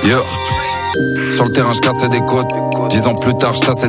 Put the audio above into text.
Yeah. Sur le terrain, je cassais des côtes. 10 ans plus tard, je tassais